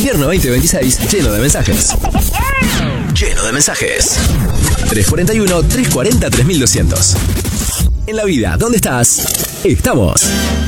Invierno 2026, lleno de mensajes. Lleno de mensajes. 341-340-3200. En la vida, ¿dónde estás? Estamos.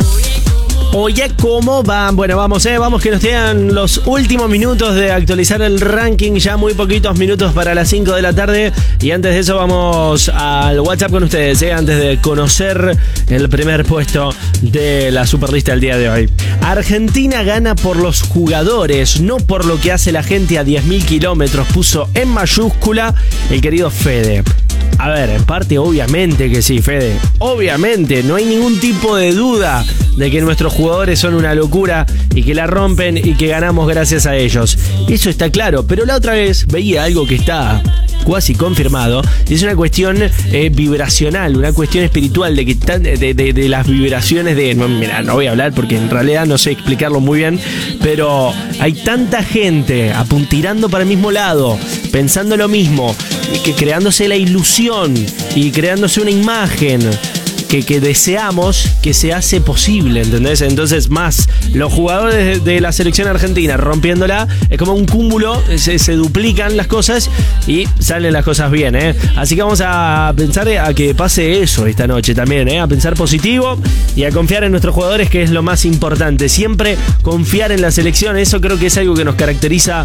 Oye, ¿cómo van? Bueno, vamos que nos quedan los últimos minutos de actualizar el ranking. Ya muy poquitos minutos para las 5 de la tarde. Y antes de eso vamos al WhatsApp con ustedes, antes de conocer el primer puesto de la Superlista del día de hoy. Argentina gana por los jugadores, no por lo que hace la gente a 10.000 kilómetros. Puso en mayúscula el querido Fede. A ver, en parte obviamente que sí, Fede. Obviamente, no hay ningún tipo de duda de que nuestros jugadores son una locura y que la rompen y que ganamos gracias a ellos. Eso está claro, pero la otra vez veía algo que está casi confirmado. Es una cuestión vibracional, una cuestión espiritual de que de las vibraciones de... Mira, no voy a hablar porque en realidad no sé explicarlo muy bien, pero hay tanta gente tirando para el mismo lado, pensando lo mismo, que creándose la ilusión y creándose una imagen que deseamos que se hace posible, ¿entendés? Entonces, más los jugadores de la selección argentina rompiéndola, es como un cúmulo, se duplican las cosas y salen las cosas bien, ¿eh? Así que vamos a pensar a que pase eso esta noche también, ¿eh? A pensar positivo y a confiar en nuestros jugadores, que es lo más importante. Siempre confiar en la selección, eso creo que es algo que nos caracteriza,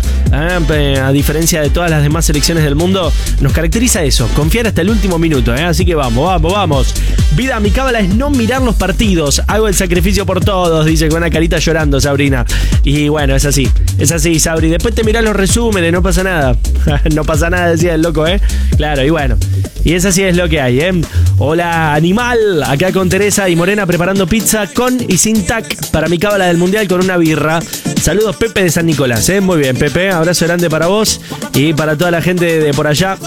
a diferencia de todas las demás selecciones del mundo, nos caracteriza eso, confiar hasta el último minuto, ¿eh? Así que vamos. Vida, mi cábala es no mirar los partidos. Hago el sacrificio por todos, dice con una carita llorando Sabrina. Y bueno, es así, Sabri. Después te mirás los resúmenes, no pasa nada. No pasa nada, decía el loco, ¿eh? Claro, y bueno. Y es así, es lo que hay, ¿eh? Hola, animal. Acá con Teresa y Morena preparando pizza con y sin tac para mi cábala del mundial con una birra. Saludos, Pepe de San Nicolás, ¿eh? Muy bien, Pepe. Abrazo grande para vos y para toda la gente de por allá,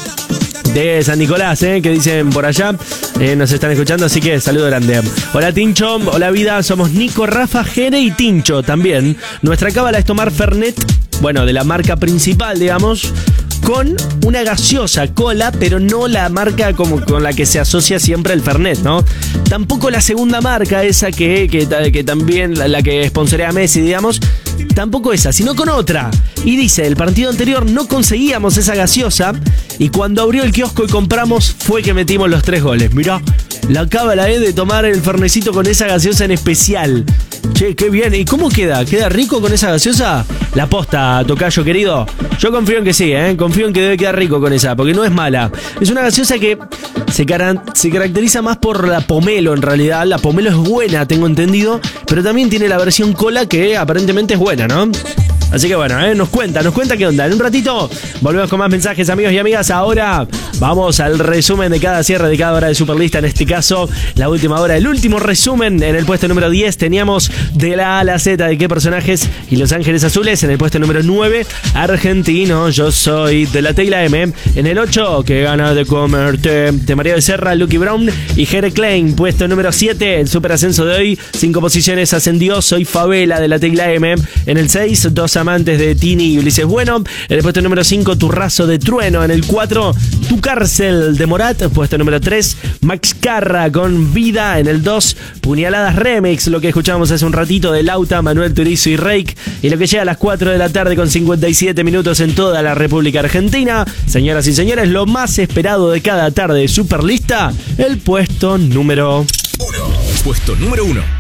de San Nicolás, que dicen por allá, nos están escuchando, así que saludo grande. Hola Tincho, hola vida, somos Nico, Rafa, Jere y Tincho también. Nuestra cábala es tomar Fernet, bueno, de la marca principal, digamos, con una gaseosa cola, pero no la marca como con la que se asocia siempre el Fernet, ¿no? Tampoco la segunda marca, esa que también la que sponsorea a Messi, digamos. Tampoco esa, sino con otra. Y dice, el partido anterior no conseguíamos esa gaseosa y cuando abrió el kiosco y compramos fue que metimos los 3 goles. Mirá, la cábala de tomar el fernecito con esa gaseosa en especial. Che, qué bien. ¿Y cómo queda? ¿Queda rico con esa gaseosa? La posta, tocayo querido. Yo confío en que sí, confío en que debe quedar rico con esa, porque no es mala. Es una gaseosa que se caracteriza más por la pomelo, en realidad. La pomelo es buena, tengo entendido, pero también tiene la versión cola que aparentemente es buena, ¿no? Así que bueno, nos cuenta qué onda. En un ratito volvemos con más mensajes, amigos y amigas. Ahora vamos al resumen de cada cierre de cada hora de Superlista. En este caso, la última hora, el último resumen. En el puesto número 10 teníamos de la A a la Z de qué personajes y Los Ángeles Azules. En el puesto número 9, Argentino, Yo Soy de la Tecla M. En el 8, Que Gana de Comerte, de María Becerra, Lucky Brown y Jere Klein. Puesto número 7, el super ascenso de hoy. 5 posiciones ascendió, Soy Favela de la Tecla M. En el 6, Dos Amantes de Tini y Ulises Bueno. En el puesto número 5, Tu Razo de Trueno. En el 4, Tu Cárcel de Morat. Puesto número 3, Max Carra con Vida. En el 2, Puñaladas Remix, lo que escuchábamos hace un ratito de Lauta, Manuel Turizo y Reik. Y lo que llega a las 4 de la tarde con 57 minutos en toda la República Argentina. Señoras y señores, lo más esperado de cada tarde de Superlista, el puesto número 1. Puesto número 1.